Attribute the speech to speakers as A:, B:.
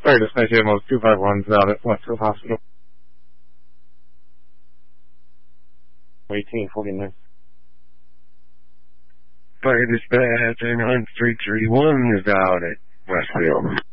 A: Sorry, Dispatch Animals 251's out at Westfield Hospital. 1849.
B: Fire Dispatch 9331 is out at Westfield.